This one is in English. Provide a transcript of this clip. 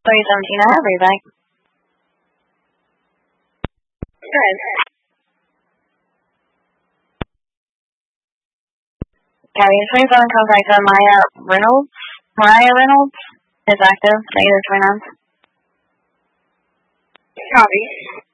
2017. I have her back. Good. Gabby, 27 contact on Mariah Reynolds is active. Negative 29. Copy.